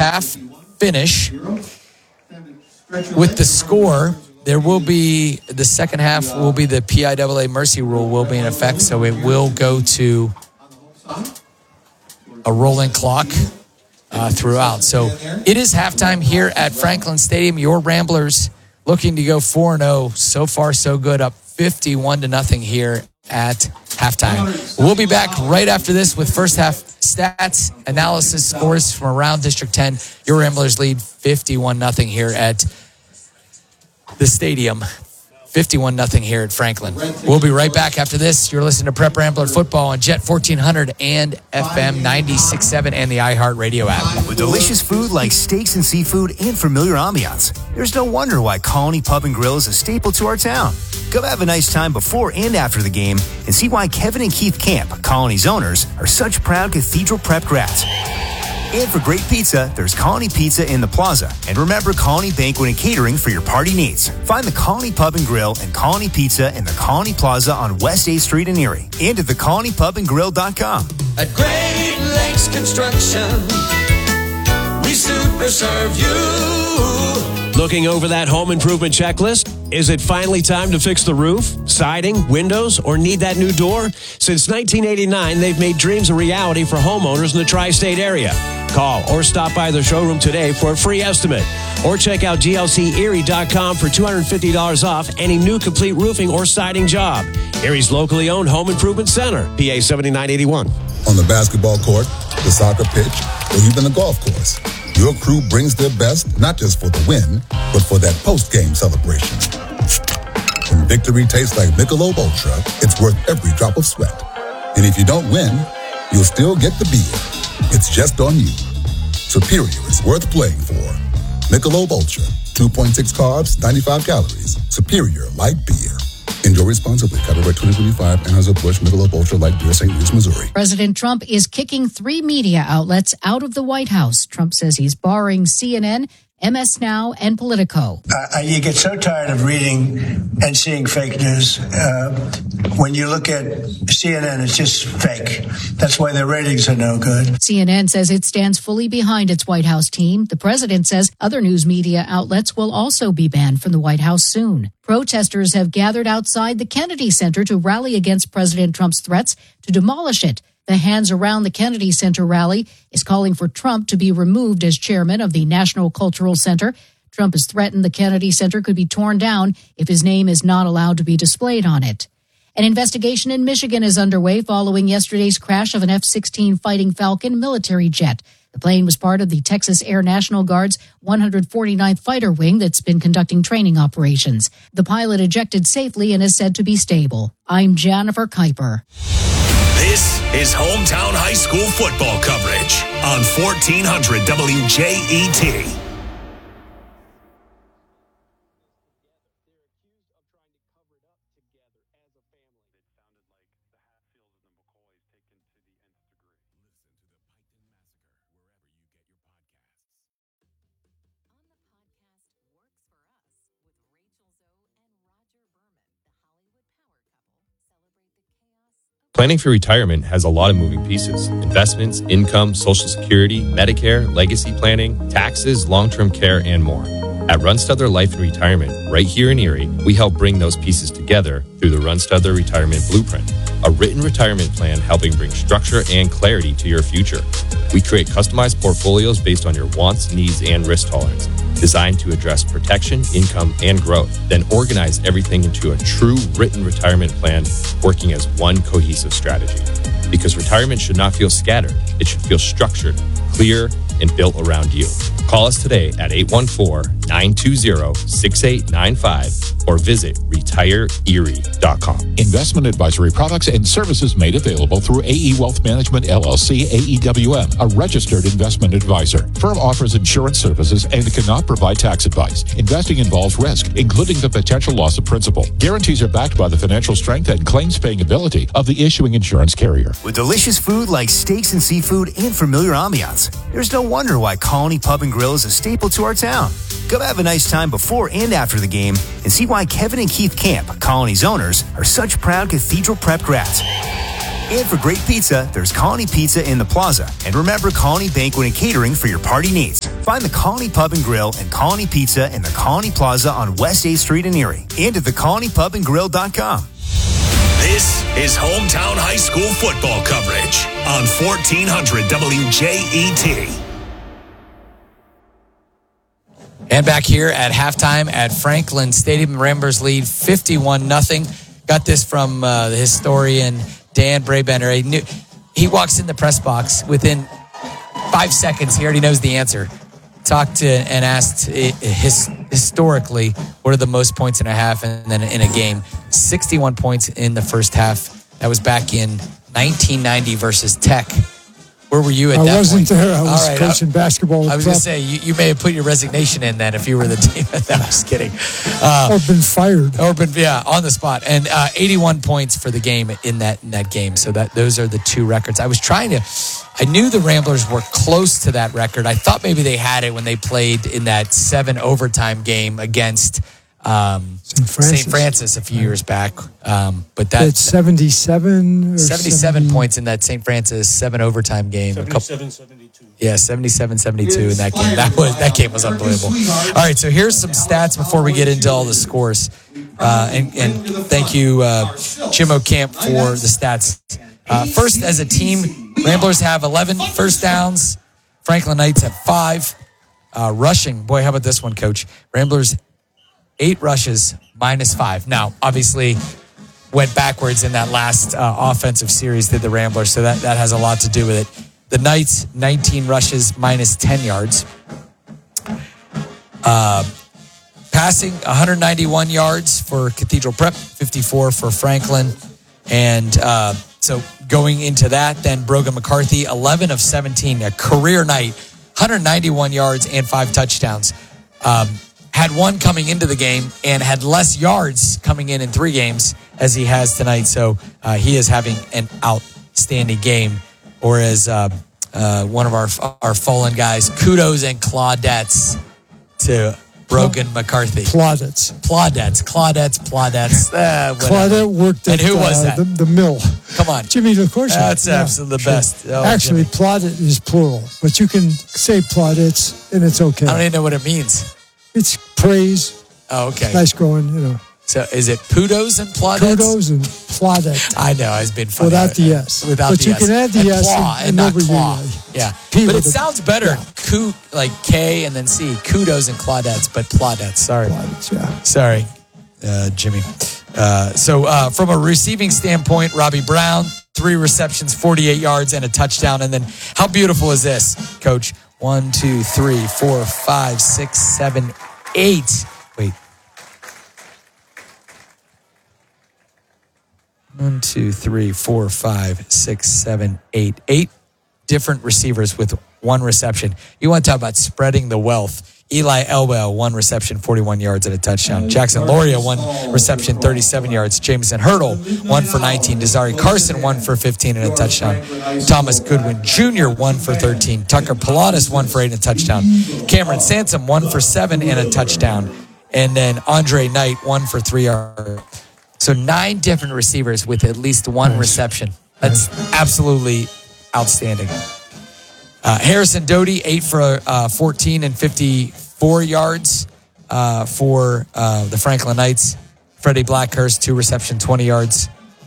half finish with the score, there will be the second half will be the PIAA mercy rule will be in effect, so it will go to a rolling clock throughout. So it is halftime here at Franklin Stadium. Your Ramblers looking to go 4-0. So far, so good. Up 51-0 here at halftime. We'll be back right after this with first half stats, analysis, scores from around District 10. Your Ramblers lead 51-0 here at the stadium. 51-0 here at Franklin. We'll be right back after this. You're listening to Prep Rambler Football on Jet 1400 and FM 96.7 and the iHeartRadio app. With delicious food like steaks and seafood and familiar ambiance, there's no wonder why Colony Pub and Grill is a staple to our town. Come have a nice time before and after the game and see why Kevin and Keith Camp, Colony's owners, are such proud Cathedral Prep grads. And for great pizza, there's Colony Pizza in the Plaza. And remember Colony Banquet and Catering for your party needs. Find the Colony Pub and Grill and Colony Pizza in the Colony Plaza on West 8th Street in Erie. And at thecolonypubandgrill.com. At Great Lakes Construction, we super serve you. Looking over that home improvement checklist? Is it finally time to fix the roof, siding, windows, or need that new door? Since 1989, they've made dreams a reality for homeowners in the tri-state area. Call or stop by the showroom today for a free estimate. Or check out glcerie.com for $250 off any new complete roofing or siding job. Erie's locally owned home improvement center, PA 7981. On the basketball court, the soccer pitch, or even the golf course, your crew brings their best, not just for the win, but for that post-game celebration. When victory tastes like Michelob Ultra, it's worth every drop of sweat. And if you don't win, you'll still get the beer. It's just on you. Superior is worth playing for. Michelob Ultra, 2.6 carbs, 95 calories. Superior light beer. Enjoy responsibly. Copyright 2025, Anheuser-Busch, Michelob Ultra Light Beer, St. Louis, Missouri. President Trump is kicking 3 media outlets out of the White House. Trump says he's barring CNN, MS Now, and Politico. You get so tired of reading and seeing fake news. When you look at CNN, it's just fake. That's why their ratings are no good. CNN says it stands fully behind its White House team. The president says other news media outlets will also be banned from the White House soon. Protesters have gathered outside the Kennedy Center to rally against President Trump's threats to demolish it. The Hands Around the Kennedy Center rally is calling for Trump to be removed as chairman of the National Cultural Center. Trump has threatened the Kennedy Center could be torn down if his name is not allowed to be displayed on it. An investigation in Michigan is underway following yesterday's crash of an F-16 Fighting Falcon military jet. The plane was part of the Texas Air National Guard's 149th Fighter Wing that's been conducting training operations. The pilot ejected safely and is said to be stable. I'm Jennifer Kuiper. This is Hometown High School football coverage on 1400 WJET. Planning for retirement has a lot of moving pieces. Investments, income, Social Security, Medicare, legacy planning, taxes, long-term care, and more. At Runstuther Life and Retirement, right here in Erie, we help bring those pieces together through the Runstuther Retirement Blueprint, a written retirement plan helping bring structure and clarity to your future. We create customized portfolios based on your wants, needs, and risk tolerance, designed to address protection, income, and growth, then organize everything into a true written retirement plan working as one cohesive strategy. Because retirement should not feel scattered. It should feel structured, clear, and built around you. Call us today at 814-920-6895 or visit retireerie.com. Investment advisory products and services made available through AE Wealth Management, LLC, AEWM, a registered investment advisor. Firm offers insurance services and cannot provide tax advice. Investing involves risk, including the potential loss of principal. Guarantees are backed by the financial strength and claims-paying ability of the issuing insurance carrier. With delicious food like steaks and seafood and familiar ambiance, there's no wonder why Colony Pub and Grill is a staple to our town. Come have a nice time before and after the game and see why Kevin and Keith Camp, Colony's owners, are such proud Cathedral Prep grads. And for great pizza, there's Colony Pizza in the Plaza. And remember Colony Banquet and Catering for your party needs. Find the Colony Pub and Grill and Colony Pizza in the Colony Plaza on West 8th Street in Erie. And at thecolonypubandgrill.com. This is Hometown High School football coverage on 1400 WJET. And back here at halftime at Franklin Stadium, Ramblers lead 51-0. Got this from the historian Dan Brabender. He walks in the press box within 5 seconds. He already knows the answer. Talked to and asked historically what are the most points in a half and then in a game. 61 points in the first half. That was back in 1990 versus Tech. Where were you at that point? I wasn't there. I was coaching basketball. I was going to say, you may have put your resignation in then if you were the team. I was kidding. Or been fired. Or been, on the spot. And 81 points for the game in that game. So those are the two records. I knew the Ramblers were close to that record. I thought maybe they had it when they played in that 7 overtime game against St. Francis a few years back. But that's 77 or 77 points in that St. Francis 7 overtime game. 77-72. Yeah, 77-72 in that game. That game was unbelievable. All right, so here's some stats before we get into all the scores. And thank you, Jim O'Camp, for the stats. First, as a team, Ramblers have 11 first downs. Franklin Knights have 5. Rushing, boy, how about this one, Coach? Ramblers 8 rushes, -5. Now, obviously, went backwards in that last offensive series, did the Ramblers, so that has a lot to do with it. The Knights, 19 rushes, -10 yards. Passing, 191 yards for Cathedral Prep, 54 for Franklin. And so going into that, then Brogan McCarthy, 11 of 17, a career night, 191 yards and 5 touchdowns. Had one coming into the game and had less yards coming in 3 games as he has tonight. So he is having an outstanding game. Or as one of our fallen guys, kudos and Claudettes to Brogan McCarthy. Plaudits. Claudette worked at who was that? The mill. Come on. Jimmy LaCourse. That's absolutely the best. Oh, actually, plaudit is plural, but you can say plaudits and it's okay. I don't even know what it means. It's praise. Oh, okay. Nice going, So is it kudos and plaudits? Kudos and plaudette. I know, it's been funny. Without the S. But you can add the S and not claw. Yeah. But it sounds better. Yeah. Like K and then C. Kudos and claudettes, but plaudets. Sorry. Plaudets, yeah. Sorry, Jimmy. So from a receiving standpoint, Robbie Brown, 3 receptions, 48 yards, and a touchdown. And then how beautiful is this, Coach? 1, 2, 3, 4, 5, 6, 7, 8. Wait. 1, 2, 3, 4, 5, 6, 7, 8. 8 different receivers with 1 reception. You want to talk about spreading the wealth. Eli Elwell, 1 reception, 41 yards and a touchdown. Jackson Loria, 1 reception, 37 yards. Jameson Hurdle, 1 for 19. Desari Carson, 1 for 15 and a touchdown. Thomas Goodwin Jr., 1 for 13. Tucker Pilatus, 1 for 8 and a touchdown. Cameron Sansom, 1 for 7 and a touchdown. And then Andre Knight, 1 for 3 yards. So 9 different receivers with at least 1 reception. That's absolutely outstanding. Harrison Doty, 8 for 14 and 54 yards for the Franklin Knights. Freddie Blackhurst, 2 reception, 20 yards.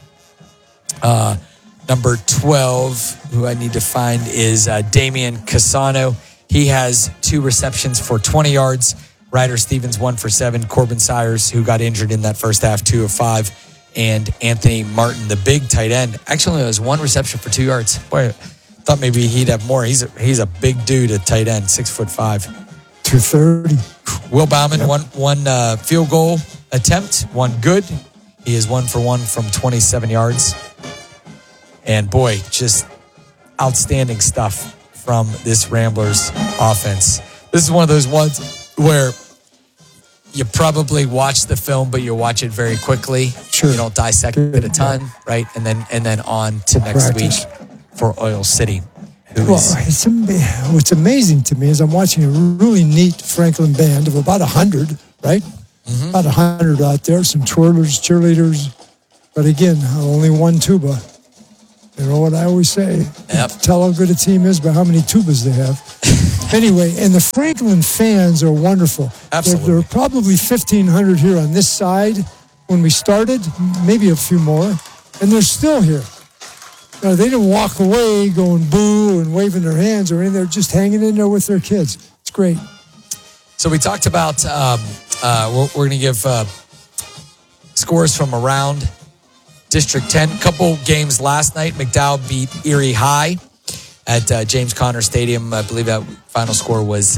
Number 12, who I need to find, is Damian Casano. He has 2 receptions for 20 yards. Ryder Stevens, 1 for 7. Corbin Sires, who got injured in that first half, 2 of 5. And Anthony Martin, the big tight end, actually has 1 reception for 2 yards. Boy, thought maybe he'd have more. He's a big dude at tight end, 6'5". 230. Will Bauman, one field goal attempt, 1 good. He is 1 for 1 from 27 yards. And boy, just outstanding stuff from this Ramblers offense. This is one of those ones where you probably watch the film, but you watch it very quickly. Sure. You don't dissect it a ton, right? And then on to next week for Oil City. What's amazing to me is I'm watching a really neat Franklin band of about 100, right? Mm-hmm. About 100 out there, some twirlers, cheerleaders, but again, only 1 tuba. You know what I always say? Yep. Tell how good a team is by how many tubas they have. Anyway, and the Franklin fans are wonderful. Absolutely. There were probably 1,500 here on this side when we started, maybe a few more, and they're still here. They didn't walk away going boo and waving their hands or anything. They're just hanging in there with their kids. It's great. So we talked about, we're going to give scores from around District 10. A couple games last night. McDowell beat Erie High at James Conner Stadium. I believe that final score was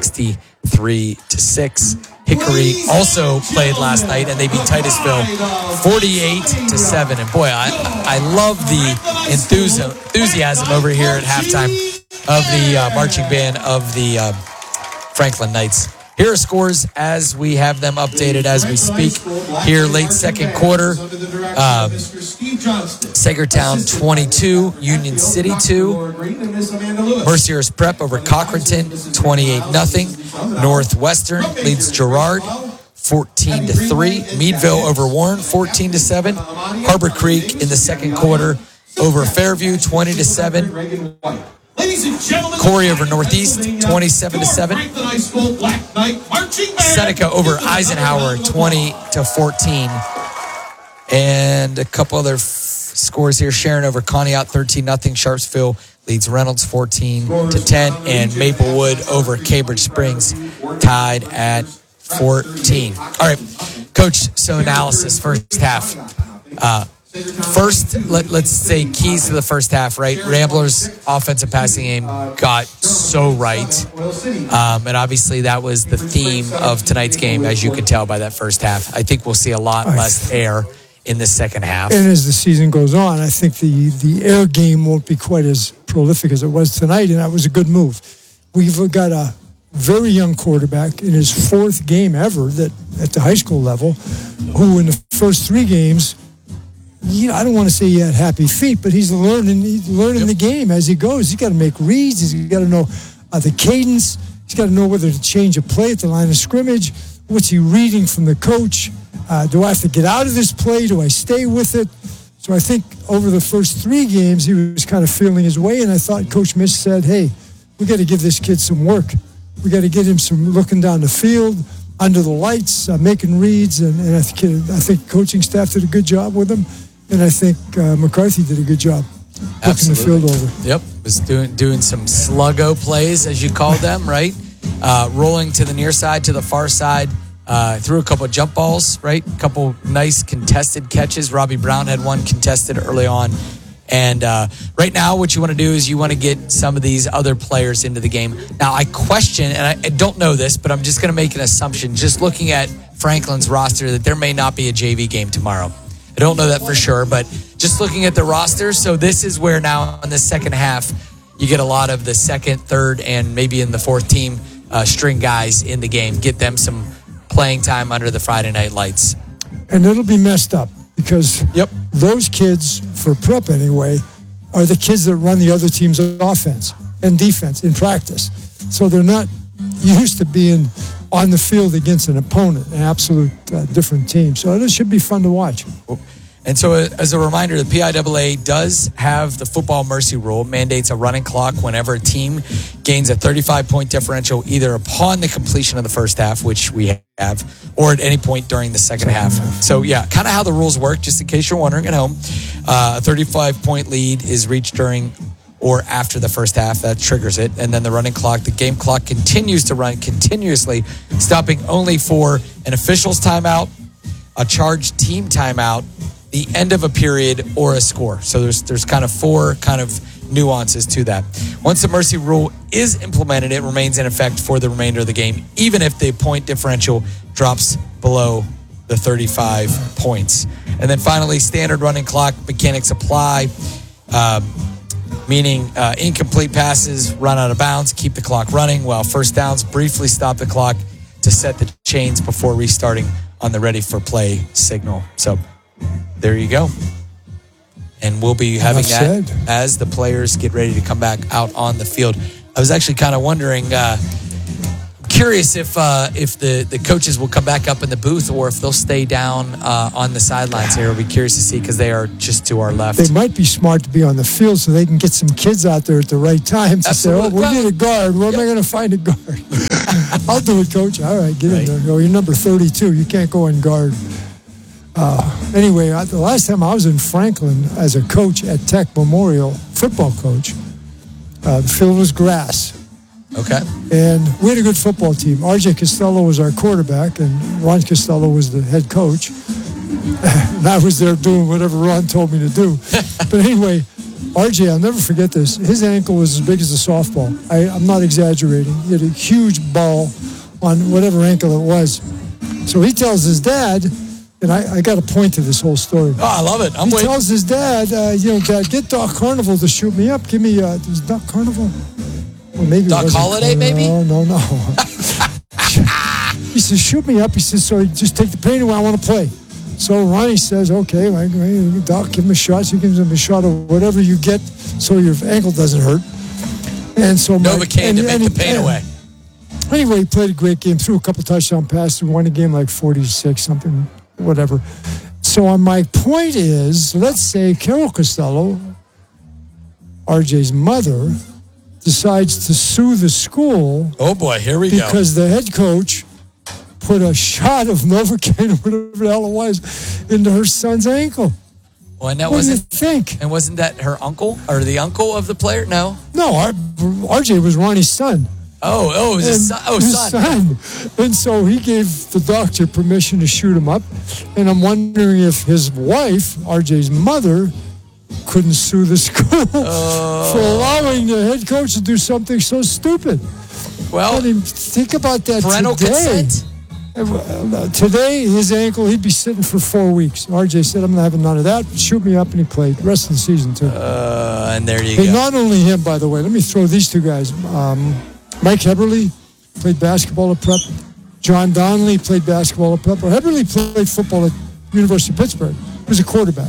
63-6. Hickory also played last night, and they beat Titusville 48-7. And boy, I love the enthusiasm over here at halftime of the marching band of the Franklin Knights. Here are scores as we have them updated as we speak. Here, late second quarter, Sagertown 22, Union City 2. Mercyhurst Prep over Cochranton 28-0. Northwestern leads Girard 14-3. Meadville over Warren 14-7. Harbor Creek in the second quarter over Fairview 20-7. Corey over Northeast, 27-7. Seneca over Eisenhower, 20-14. And a couple other scores here. Sharon over Conneaut, 13-0. Sharpsville leads Reynolds, 14-10. And Maplewood over Cambridge Springs, tied at 14. All right, Coach, so analysis, first half. First, let's say keys to the first half, right? Ramblers' offensive passing game got so right. And obviously that was the theme of tonight's game, as you could tell by that first half. I think we'll see a lot less air in the second half. And as the season goes on, I think the air game won't be quite as prolific as it was tonight, and that was a good move. We've got a very young quarterback in his fourth game ever that at the high school level, who in the first three games, I don't want to say he had happy feet, but he's learning the game as he goes. He's got to make reads. He's got to know the cadence. He's got to know whether to change a play at the line of scrimmage. What's he reading from the coach? Do I have to get out of this play? Do I stay with it? So I think over the first three games, he was kind of feeling his way, and I thought Coach Mish said, hey, we got to give this kid some work. We got to get him some looking down the field, under the lights, making reads, and I think coaching staff did a good job with him. And I think McCarthy did a good job looking the field over. Yep, was doing some sluggo plays, as you called them, right? Rolling to the near side, to the far side, threw a couple of jump balls, right? A couple nice contested catches. Robbie Brown had one contested early on. And right now, what you want to do is you want to get some of these other players into the game. Now, I question, and I don't know this, but I'm just going to make an assumption, just looking at Franklin's roster, that there may not be a JV game tomorrow. I don't know that for sure, but just looking at the roster, so this is where now in the second half, you get a lot of the second, third, and maybe in the fourth team string guys in the game. Get them some playing time under the Friday night lights. And it'll be messed up because those kids, for prep anyway, are the kids that run the other team's offense and defense in practice. So they're not used to being on the field against an opponent, an absolute different team. So this should be fun to watch. And so as a reminder, the PIAA does have the football mercy rule, mandates a running clock whenever a team gains a 35-point differential, either upon the completion of the first half, which we have, or at any point during the second half. So yeah, kind of how the rules work, just in case you're wondering at home. A 35-point lead is reached during or after the first half. That triggers it. And then the running clock, the game clock continues to run continuously, stopping only for an official's timeout, a charged team timeout, the end of a period, or a score. So there's kind of four kind of nuances to that. Once the mercy rule is implemented, it remains in effect for the remainder of the game, even if the point differential drops below the 35 points. And then finally, standard running clock mechanics apply, meaning incomplete passes run out of bounds, keep the clock running, while first downs briefly stop the clock to set the chains before restarting on the ready for play signal. So there you go. And we'll be having that as the players get ready to come back out on the field. I was actually kind of wondering, curious curious if the coaches will come back up in the booth or if they'll stay down on the sidelines here. We'll be curious to see because they are just to our left. They might be smart to be on the field so they can get some kids out there at the right time to say, we need a guard. Where am I going to find a guard? I'll do it, Coach. All right, get in there. Go. You're number 32. You can't go on guard. Anyway, the last time I was in Franklin as a coach at Tech Memorial, football coach, the field was grass. Okay. And we had a good football team. R.J. Costello was our quarterback, and Ron Costello was the head coach. And I was there doing whatever Ron told me to do. But anyway, R.J., I'll never forget this. His ankle was as big as a softball. I'm not exaggerating. He had a huge ball on whatever ankle it was. So he tells his dad, and I got a point to this whole story. Oh, I love it. He tells his dad, Dad, get Doc Carnival to shoot me up. Give me, is Doc Carnival? Well, maybe Doc Holliday, maybe? No. He says, shoot me up. He says, so just take the pain away. I want to play. So Ronnie says, okay, Doc, give him a shot. So he gives him a shot of whatever you get so your ankle doesn't hurt. And so Novocaine to make the pain away. Anyway, he played a great game, threw a couple touchdown passes, won the game like 40-6, something, whatever. So my point is, let's say Carol Costello, RJ's mother, decides to sue the school. Oh boy, here we go. Because the head coach put a shot of Novocaine or whatever the hell it was into her son's ankle. Well, and that what wasn't, do you think? And wasn't that her uncle or the uncle of the player? No. No, RJ was Ronnie's son. Oh, it was his son. Oh, son. And so he gave the doctor permission to shoot him up. And I'm wondering if his wife, RJ's mother, couldn't sue the school for allowing the head coach to do something so stupid. Well, think about that parental today. Consent? Today, his ankle, he'd be sitting for 4 weeks. RJ said, I'm not having none of that. Shoot me up, and he played the rest of the season, too. And there you go. Not only him, by the way. Let me throw these two guys. Mike Heberly played basketball at Prep. John Donnelly played basketball at Prep. Heberly played football at University of Pittsburgh. He was a quarterback.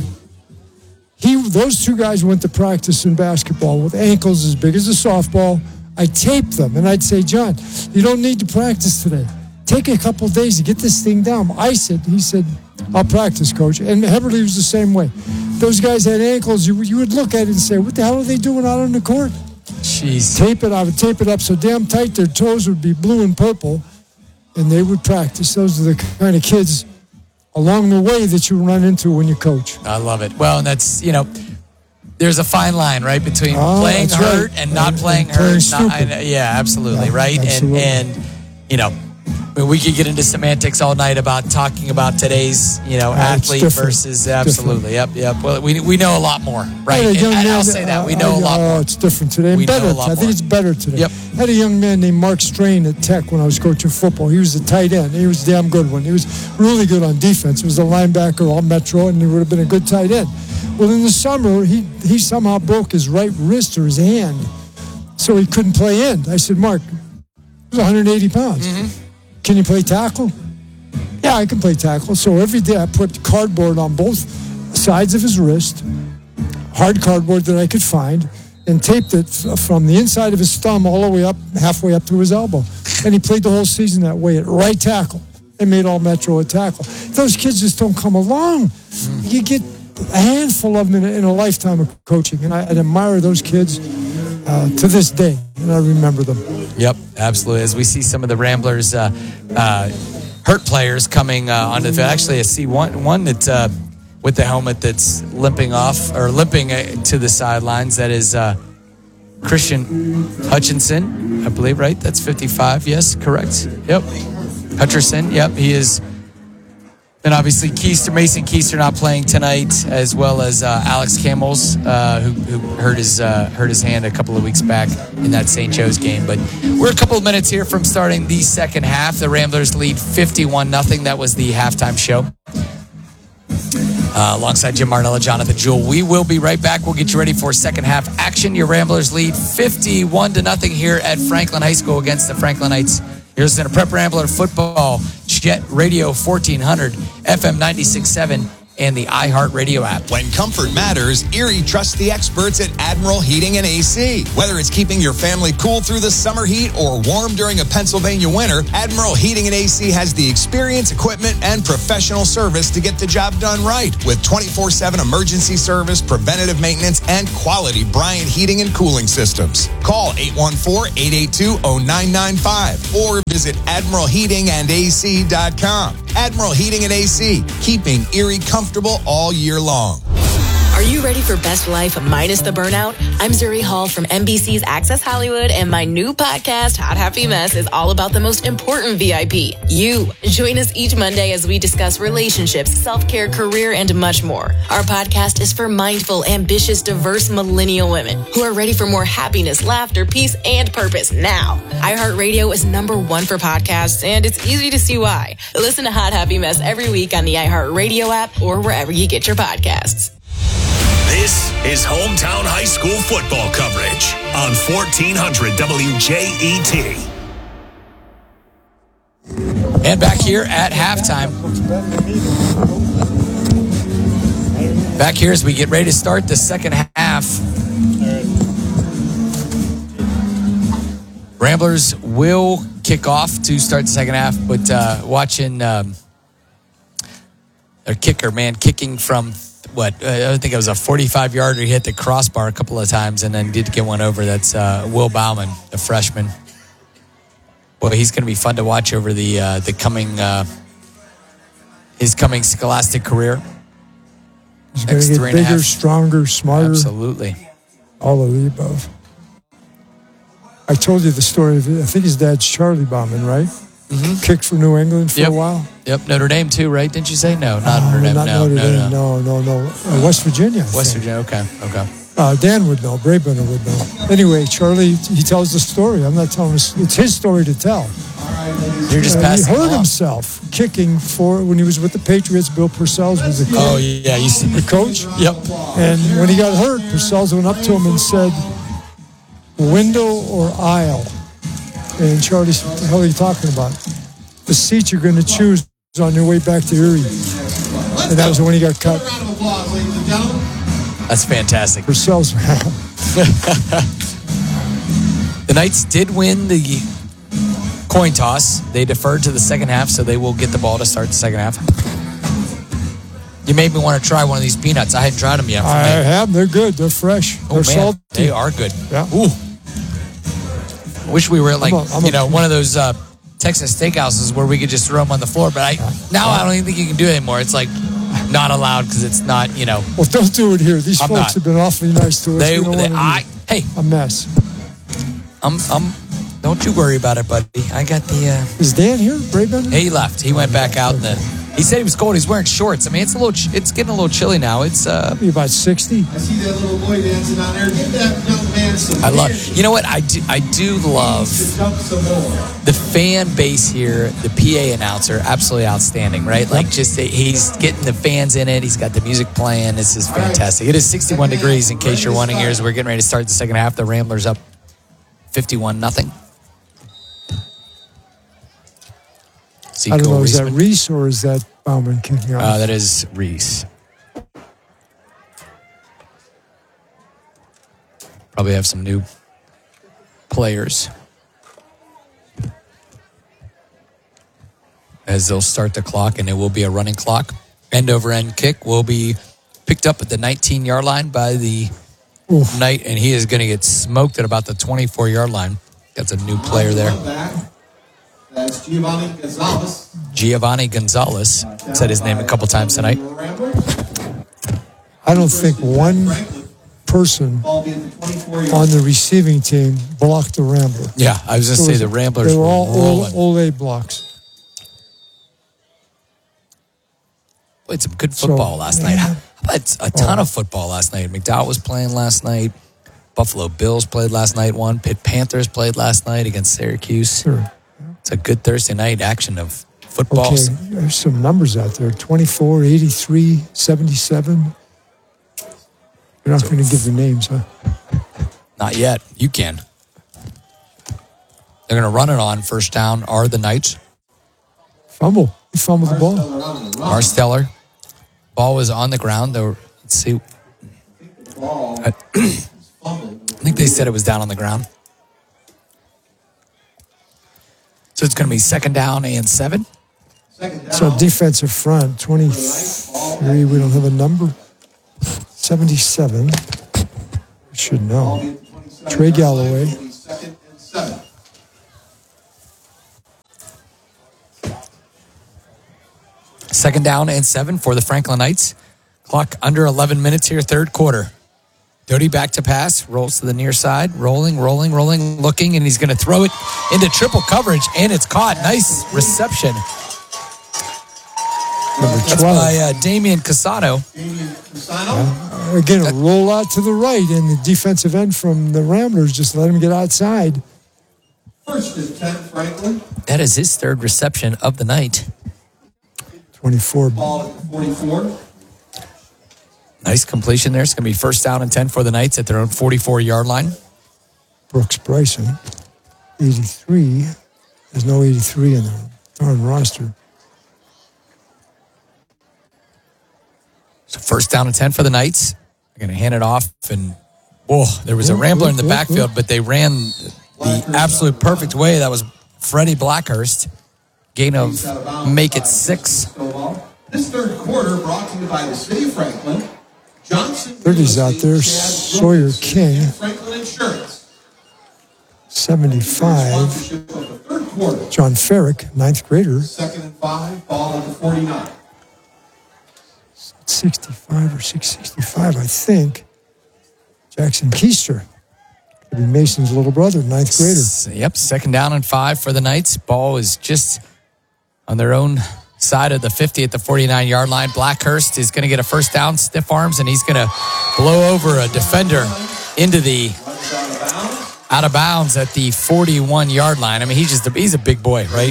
Those two guys went to practice in basketball with ankles as big as a softball. I taped them, and I'd say, John, you don't need to practice today. Take a couple of days to get this thing down. Ice it. He said, I'll practice, Coach. And Heberly was the same way. Those guys had ankles. You would look at it and say, what the hell are they doing out on the court? Jeez. I would tape it up so damn tight their toes would be blue and purple, and they would practice. Those are the kind of kids along the way that you run into when you coach. I love it. Well, and that's, there's a fine line, right, between playing hurt and not playing hurt. Yeah, absolutely, right? Absolutely. And we could get into semantics all night about talking about today's, athlete versus absolutely. Yep. Well, we know a lot more, right? I'll say that. We know a lot more. It's different today. I think it's better today. Yep. I had a young man named Mark Strain at Tech when I was coaching football. He was a tight end. He was a damn good one. He was really good on defense. He was a linebacker, all Metro, and he would have been a good tight end. Well, in the summer, he somehow broke his right wrist or his hand, so he couldn't play end. I said, Mark, he was 180 pounds. Mm-hmm. Can you play tackle? Yeah, I can play tackle. So every day I put cardboard on both sides of his wrist, hard cardboard that I could find, and taped it from the inside of his thumb all the way up, halfway up to his elbow. And he played the whole season that way at right tackle and made all Metro at tackle. Those kids just don't come along. You get a handful of them in a lifetime of coaching, and I admire those kids to this day, and I remember them. Yep, absolutely. As we see some of the Ramblers hurt players coming onto the field. Actually, I see one that's with the helmet that's limping to the sidelines. That is Christian Hutchinson, I believe, right? That's 55. Yes, correct. Yep. Hutcherson. Yep, he is. Then obviously Mason Keister not playing tonight, as well as Alex Camels, who hurt his hand a couple of weeks back in that St. Joe's game. But we're a couple of minutes here from starting the second half. The Ramblers lead 51-0. That was the halftime show. Alongside Jim Marnella, Jonathan Jewell. We will be right back. We'll get you ready for second half action. Your Ramblers lead 51-0 here at Franklin High School against the Franklinites. You're listening to Prep Rambler Football, Jet Radio 1400, FM 96.7, and the iHeartRadio app. When comfort matters, Erie trusts the experts at Admiral Heating and AC. Whether it's keeping your family cool through the summer heat or warm during a Pennsylvania winter, Admiral Heating and AC has the experience, equipment, and professional service to get the job done right. With 24/7 emergency service, preventative maintenance, and quality Bryant heating and cooling systems. Call 814-882-0995 or visit AdmiralHeatingandAC.com. Admiral Heating and AC, keeping Erie comfortable all year long. Are you ready for best life minus the burnout? I'm Zuri Hall from NBC's Access Hollywood, and my new podcast, Hot Happy Mess, is all about the most important VIP, you. Join us each Monday as we discuss relationships, self-care, career, and much more. Our podcast is for mindful, ambitious, diverse millennial women who are ready for more happiness, laughter, peace, and purpose now. iHeartRadio is #1 for podcasts, and it's easy to see why. Listen to Hot Happy Mess every week on the iHeartRadio app or wherever you get your podcasts. This is Hometown High School football coverage on 1400 WJET. And back here at halftime. Back here as we get ready to start the second half. Ramblers will kick off to start the second half, but watching their kicker, man, kicking from I think it was a 45-yarder. He hit the crossbar a couple of times and then did get one over. That's Will Bauman, the freshman. Well, he's going to be fun to watch over the coming his coming scholastic career. He's going to get bigger, stronger, smarter. Absolutely. All of the above. I told you the story of, I think his dad's Charlie Bauman, right? Mm-hmm. Kicked for New England for a while. Yep, Notre Dame too, right? Didn't you say? No, not Notre Dame. No. West Virginia. Virginia, okay. Dan would know. Braeburner would know. Anyway, Charlie, he tells the story. I'm not telling this. It's his story to tell. You're just passing He hurt along. himself kicking when he was with the Patriots. Bill Purcell's was the coach. Oh, yeah. You see the coach? Yep. And when he got hurt, Purcell's went up to him and said, window or aisle? And Charlie said, what the hell are you talking about? The seat you're going to choose on your way back to Erie. And that was when he got cut. That's fantastic. Purcell's The Knights did win the coin toss. They deferred to the second half, so they will get the ball to start the second half. You made me want to try one of these peanuts. I hadn't tried them yet. I have. They're good. They're fresh. They're salty. They are good. Yeah. Ooh. Wish we were at one of those Texas steakhouses where we could just throw them on the floor. But I don't even think you can do it anymore. It's like not allowed because it's not, Well, don't do it here. These folks have been awfully nice to us. A mess. Don't you worry about it, buddy. I got the. Is Dan here? Braeburner? He left. He went back out He said he was cold. He's wearing shorts. I mean, it's getting a little chilly now. It's be about 60. I see that little boy dancing down there. Give that young man some. I love. You know what? I do love the fan base here. The PA announcer, absolutely outstanding, right? Like he's getting the fans in it. He's got the music playing. This is fantastic. It is 61 degrees. In case you're wondering, here as we're getting ready to start the second half. The Ramblers up 51-0. I don't know, is that Reese or is that Bauman kicking off? That is Reese. Probably have some new players as they'll start the clock, and it will be a running clock. End-over-end kick will be picked up at the 19-yard line by the Knight, and he is going to get smoked at about the 24-yard line. That's a new player there. That's Giovanni Gonzalez. Giovanni Gonzalez said his name a couple times tonight. I don't think one person on the receiving team blocked the Rambler. Yeah, I was going to say the Ramblers they were all rolling. Old A blocks. Played some good football last night. How about a ton of football last night? McDowell was playing last night. Buffalo Bills played last night. Pitt Panthers played last night against Syracuse. Sure. It's a good Thursday night action of football. Okay, there's some numbers out there. 24, 83, 77. You're not going to give the names, huh? Not yet. You can. They're going to run it on first down. Are the Knights. Fumble. He fumbled the ball. Marsteller Ball was on the ground. Though, let's see. I think they said it was down on the ground. So it's going to be 2nd down and 7. So defensive front, 23. We don't have a number. 77. I should know. Trey Galloway. Second down and 7 for the Franklin Knights. Clock under 11 minutes here, third quarter. Doty back to pass, rolls to the near side, rolling, looking, and he's going to throw it into triple coverage, and it's caught. Nice reception. Number 12. That's by Damian Casado. Again, a roll out to the right, and the defensive end from the Ramblers just let him get outside. 1st and 10, Franklin. That is his 3rd reception of the night. 24. Ball at 44. Nice completion there. It's going to be 1st down and 10 for the Knights at their own 44-yard line. Brooks Bryson, 83. There's no 83 in the darn roster. So 1st down and 10 for the Knights. They're going to hand it off, and there was a Rambler in the backfield, but they ran the absolute perfect way. That was Freddie Blackhurst. Gain of make it 6. This third quarter brought to you by the City of Franklin. Johnson 30's out there. Sawyer King. Franklin Insurance. 75. John Ferrick, 9th grader. 2nd and 5. Ball at the 49. 65 or 665, I think. Jackson Keister. Could be Mason's little brother, 9th grader. Yep, 2nd down and 5 for the Knights. Ball is just on their own side of the 50 at the 49-yard line. Blackhurst is going to get a 1st down, stiff arms, and he's going to blow over a defender into the out of bounds at the 41-yard line. I mean, he's a big boy, right?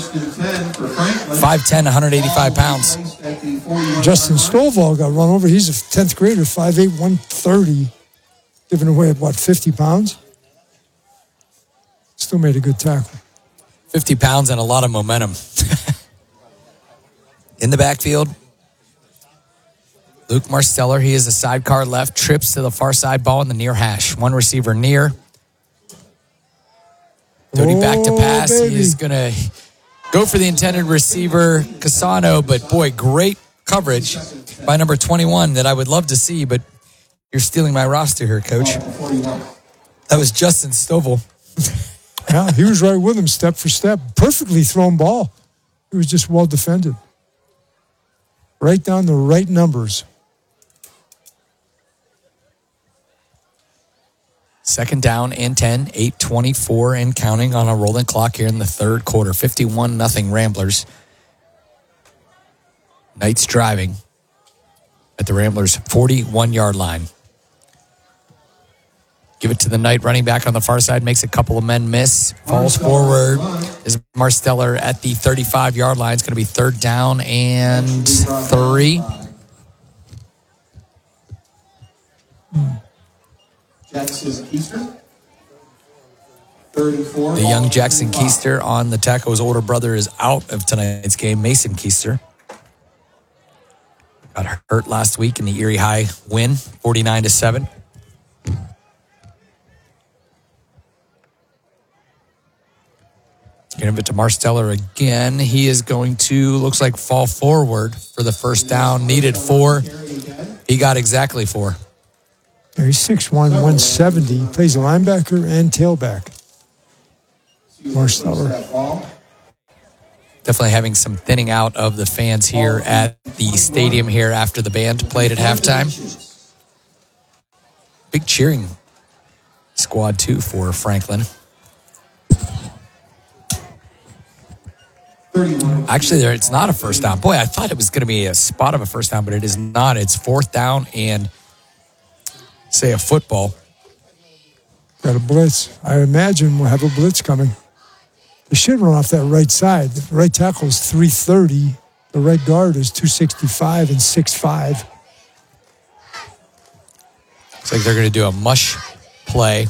5'10", 185 pounds. Justin Stovall got run over. He's a 10th grader, 5'8", 130, giving away, 50 pounds? Still made a good tackle. 50 pounds and a lot of momentum. In the backfield, Luke Marsteller. He is a sidecar left, trips to the far side, ball in the near hash. One receiver near. Doty back to pass. Baby. He is going to go for the intended receiver, Casano, but boy, great coverage by number 21 that I would love to see, but you're stealing my roster here, Coach. That was Justin Stovall. Yeah, he was right with him, step for step. Perfectly thrown ball. It was just well defended. Write down the right numbers. 2nd down and 10, 8:24 and counting on a rolling clock here in the third quarter. 51-0 Ramblers. Knights driving at the Ramblers' 41-yard line. Give it to the Knight running back on the far side, makes a couple of men miss, falls forward. Is Marsteller at the 35-yard line. It's going to be 3rd down and 3. Jackson Keister. 34. The young Jackson Keister on the tackle. His older brother is out of tonight's game, Mason Keister. Got hurt last week in the Erie High win, 49-7. Give it to Marsteller again. He is going to, looks like, fall forward for the 1st down. Needed 4. He got exactly 4. He's 6'1", 170. He plays linebacker and tailback. Marsteller. Definitely having some thinning out of the fans here at the stadium here after the band played at halftime. Big cheering squad, too, for Franklin. Actually, it's not a 1st down. Boy, I thought it was going to be a spot of a 1st down, but it is not. It's 4th down and, say, a football. Got a blitz. I imagine we'll have a blitz coming. They should run off that right side. The right tackle is 330. The right guard is 265 and 6'5". Looks like they're going to do a mush play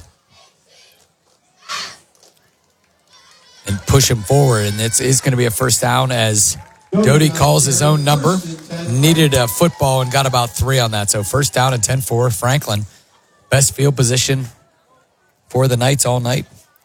and push him forward, and it's going to be a 1st down as Doty calls his own number. Needed a football and got about 3 on that. So first down and 10 for Franklin. Best field position for the Knights all night.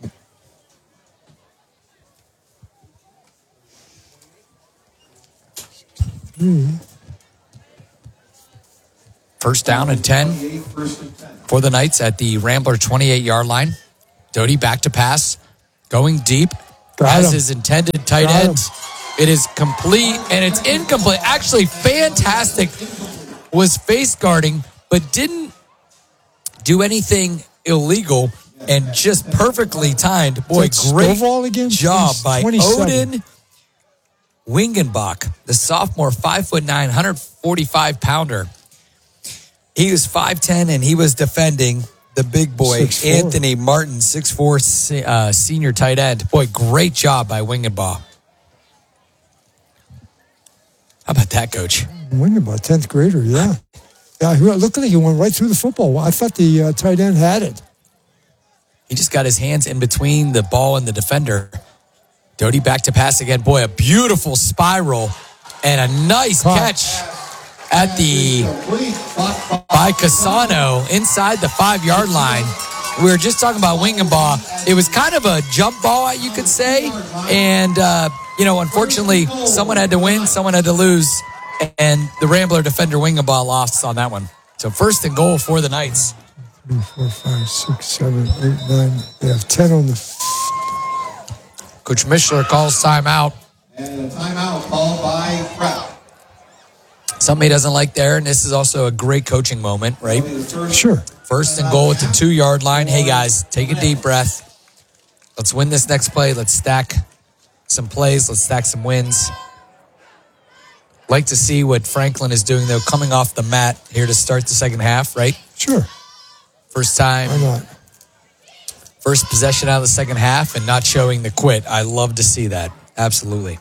First down and 10 for the Knights at the Rambler 28-yard line. Doty back to pass, going deep. As his intended tight end. It is complete and it's incomplete. Actually, fantastic. Was face guarding, but didn't do anything illegal and just perfectly timed. Boy, great job by 27. Odin Wingenbach, the sophomore, 5'9", 145-pounder. He was 5'10", and he was defending the big boy, 6'4". Anthony Martin, 6'4", senior tight end. Boy, great job by Wingenbach. How about that, Coach? Wingenbach, 10th grader, yeah. Yeah, looked like he went right through the football. I thought the tight end had it. He just got his hands in between the ball and the defender. Doty back to pass again. Boy, a beautiful spiral and a nice catch at by Casano inside the 5-yard line. We were just talking about Wingenbach. It was kind of a jump ball, you could say. And, unfortunately, someone had to win, someone had to lose. And the Rambler defender Wingenbach lost on that one. So first and goal for the Knights. 3, 4, 5, 6, 7, 8, 9. They have 10 on the... Coach Mishler calls timeout. And a timeout called by Pratt. Something he doesn't like there, and this is also a great coaching moment, right? Sure. First and goal at the 2-yard line. Hey, guys, take a deep breath. Let's win this next play. Let's stack some plays. Let's stack some wins. Like to see what Franklin is doing, though, coming off the mat here to start the second half, right? Sure. First time. Why not? First possession out of the second half and not showing the quit. I love to see that. Absolutely.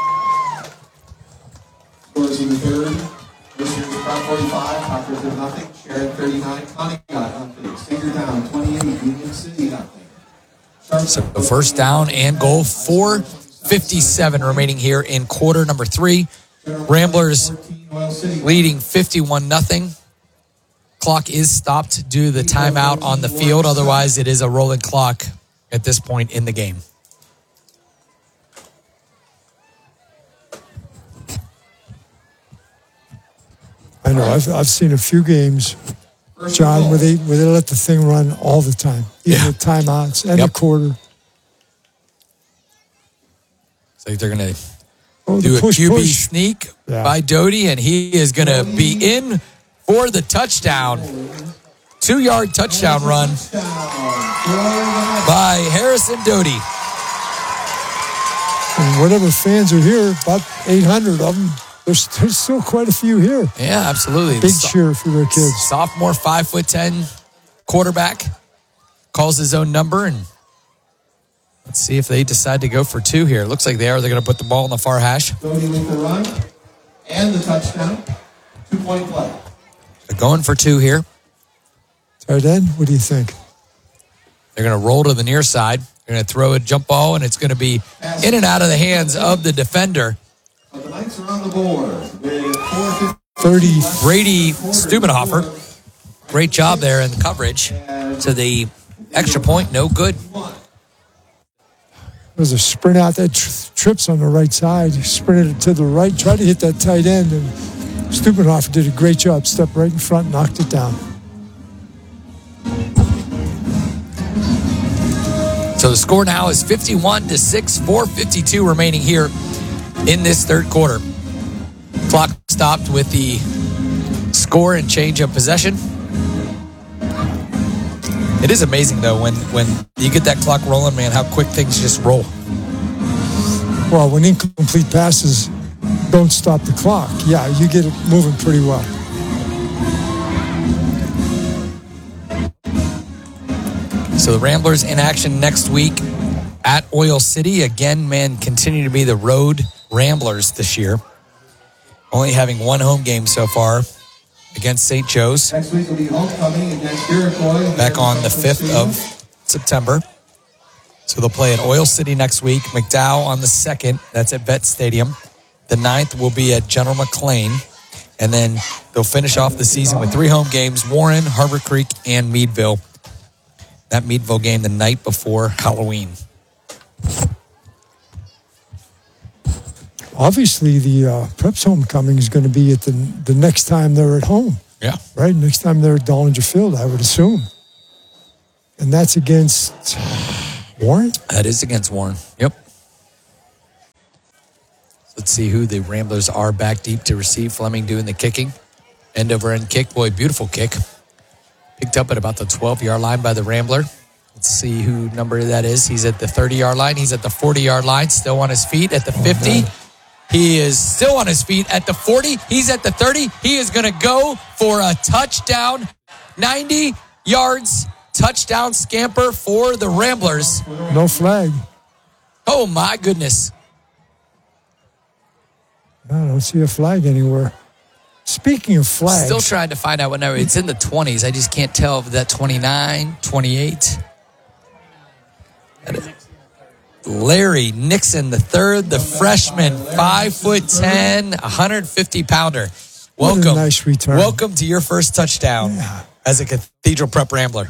Scores in the third. Listeners Pratt 45, Tucker did nothing. Sharon 39, Connie got nothing. Stinger down 28, Union City nothing. So first down and goal, 4:57 remaining here in quarter number 3. Ramblers leading 51-0. Clock is stopped due to the timeout on the field. Otherwise, it is a rolling clock at this point in the game. I know. I've seen a few games, John, where they let the thing run all the time, even with timeouts and the quarter. So they're going to do a QB sneak by Doty, and he is going to be in for the touchdown. 2-yard touchdown run by Harrison Doty. And whatever fans are here, about 800 of them, there's still quite a few here. Yeah, absolutely. Big cheer for their kids. Sophomore, 5'10" quarterback calls his own number, and let's see if they decide to go for 2 here. Looks like they are. They're going to put the ball in the far hash. Doty with the run and the touchdown. 2-point play. They're going for 2 here. Tight end, what do you think? They're going to roll to the near side. They're going to throw a jump ball, and it's going to be in and out of the hands of the defender. But the Knights are on the board. 30. Brady Stubenhofer. Great job there in the coverage. To the extra point, no good. There's a sprint out that trips on the right side. He sprinted to the right, tried to hit that tight end, and Stubenhofer did a great job. Stepped right in front, knocked it down. So the score now is 51-6, 4:52 remaining here in this third quarter. Clock stopped with the score and change of possession. It is amazing, though, when you get that clock rolling, man, how quick things just roll. Well, when incomplete passes don't stop the clock, yeah, you get it moving pretty well. So the Ramblers in action next week at Oil City. Again, man, continue to be the road Ramblers this year. Only having one home game so far against St. Joe's. Next week will be homecoming against Iroquois. Back on the 5th of September. So they'll play at Oil City next week. McDowell on the 2nd. That's at Vet Stadium. The 9th will be at General McLean. And then they'll finish off the season with 3 home games, Warren, Harbor Creek, and Meadville. That Meadville game the night before Halloween. Obviously, the Preps homecoming is going to be at the next time they're at home. Yeah. Right? Next time they're at Dollinger Field, I would assume. And that's against Warren? That is against Warren. Yep. Let's see who the Ramblers are back deep to receive. Fleming doing the kicking. End over end kick. Boy, beautiful kick. Picked up at about the 12-yard line by the Rambler. Let's see who number that is. He's at the 30-yard line. He's at the 40-yard line. Still on his feet at the 50. He is still on his feet at the 40. He's at the 30. He is going to go for a touchdown. 90 yards. Touchdown scamper for the Ramblers. No flag. Oh, my goodness. I don't see a flag anywhere. Speaking of flags. Still trying to find out what number. It's in the 20s. I just can't tell if that's 29, 28. Larry Nixon III, the freshman, 5'10", 150-pounder. Welcome. What a nice return. Welcome to your first touchdown as a Cathedral Prep Rambler.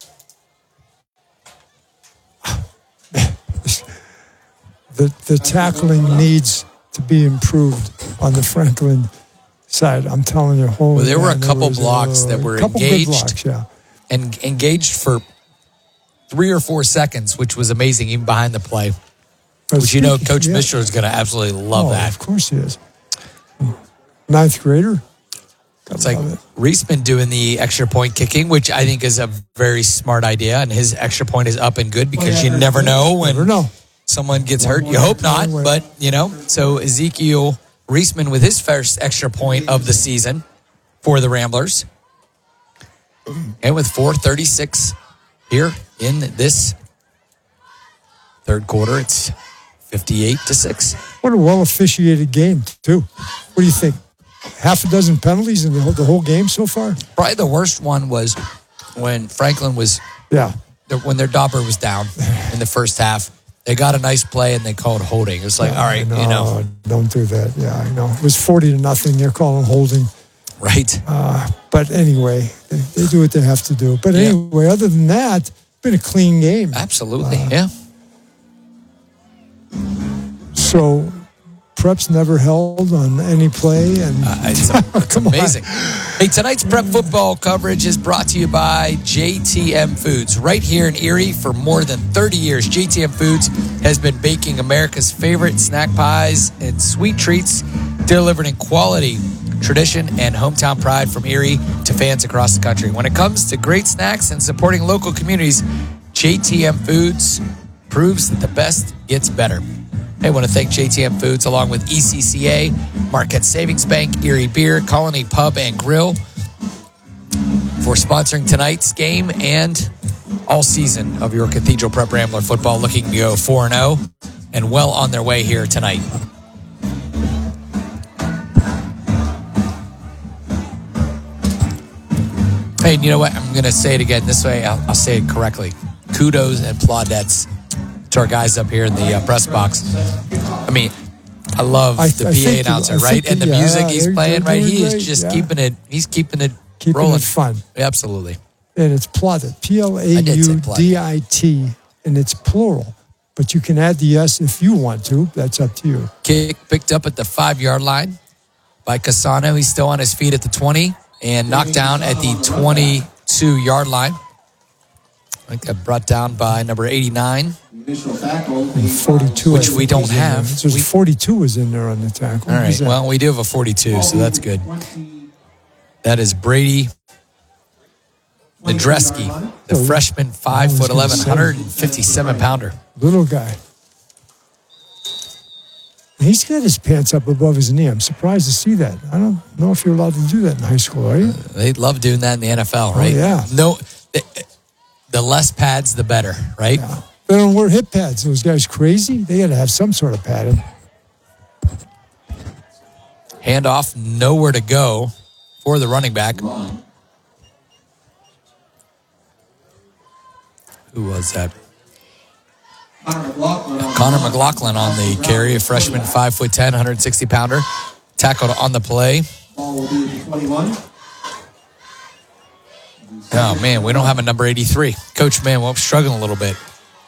The tackling needs to be improved on the Franklin side. I'm telling you. Well, there were a couple blocks that were engaged, blocks, yeah. and engaged for 3 or 4 seconds, which was amazing, even behind the play. Which you know, Coach Mishler is going to absolutely love that. Of course he is. 9th grader. It's like Reisman doing the extra point kicking, which I think is a very smart idea, and his extra point is up and good because you never know when someone gets hurt. You hope not, but, you know. So Ezekiel Reisman with his first extra point of the season for the Ramblers. And with 4:36 here in this third quarter, it's 58-6. What a well-officiated game, too. What do you think? Half a dozen penalties in the whole game so far? Probably the worst one was when Franklin was... when their Dauber was down in the first half. They got a nice play, and they called holding. It's like, all right, you know. Don't do that. Yeah, I know. It was 40-0. They're calling holding. Right. But anyway, they do what they have to do. But anyway, other than that, it's been a clean game. Absolutely, yeah. So, Prep's never held on any play. And it's amazing. Hey, tonight's Prep football coverage is brought to you by JTM Foods. Right here in Erie for more than 30 years, JTM Foods has been baking America's favorite snack pies and sweet treats delivered in quality, tradition, and hometown pride from Erie to fans across the country. When it comes to great snacks and supporting local communities, JTM Foods proves that the best gets better. I want to thank JTM Foods along with ECCA, Marquette Savings Bank, Erie Beer, Colony Pub and Grill for sponsoring tonight's game and all season of your Cathedral Prep Rambler football, looking to go 4-0 and well on their way here tonight. Hey, you know what? I'm going to say it again. This way I'll say it correctly. Kudos and plaudits to our guys up here in the press box. I mean, I love the PA announcer, right? And the music he's playing, right? He is just keeping it rolling. It fun. Absolutely. And it's plaudit. Plaudit. And it's plural. But you can add the S if you want to. That's up to you. Kick picked up at the 5-yard line by Casano. He's still on his feet at the 20 and knocked down at the 22-yard line. I think got brought down by number 89. And 42. Which we don't have. So 42 is in there on the tackle. All right. Well, we do have a 42, so that's good. That is Brady Nadreski, the freshman, 5'11", 157-pounder. Little guy. He's got his pants up above his knee. I'm surprised to see that. I don't know if you're allowed to do that in high school, are you? They love doing that in the NFL, right? Oh, yeah. No, the less pads, the better, right? Yeah. They don't wear hip pads. Those guys crazy? They got to have some sort of padding. Handoff, nowhere to go for the running back. Who was that? Connor McLaughlin on the carry, a freshman, 5'10", 160-pounder. Tackled on the play. Ball will be at 21. Oh, man, we don't have a number 83. Coach, man, well, I'm struggling a little bit.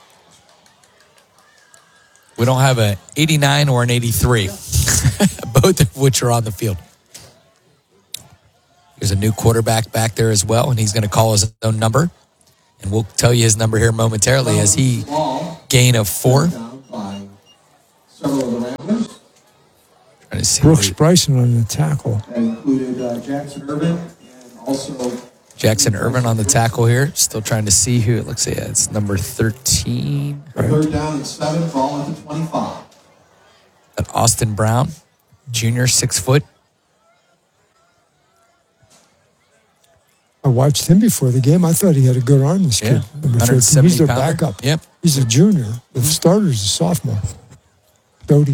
We don't have an 89 or an 83, both of which are on the field. There's a new quarterback back there as well, and he's going to call his own number. And we'll tell you his number here momentarily as he gain of 4. Several of the Ramblers. Trying to see Brooks Bryson on the tackle. That included Jackson Irvin and also Jackson Irvin on the tackle here. Still trying to see who it looks like. It's number 13. third down and 7, ball at the 25. And Austin Brown, junior, 6 foot. I watched him before the game. I thought he had a good arm, this kid. Number 13. He's their 170 pounder. backup. Yep. He's a junior. The starter's a sophomore. Doty.